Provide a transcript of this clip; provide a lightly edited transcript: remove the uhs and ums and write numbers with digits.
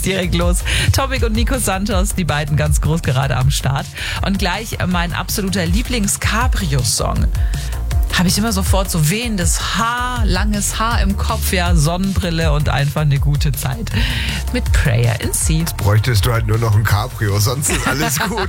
Direkt los. Topic und Nico Santos, die beiden ganz groß gerade am Start. Und gleich mein absoluter Lieblings-Cabrio-Song. Habe ich immer sofort so wehendes Haar, langes Haar im Kopf, ja, Sonnenbrille und einfach eine gute Zeit. Mit Prayer in C. Bräuchtest du halt nur noch ein Cabrio, sonst ist alles gut.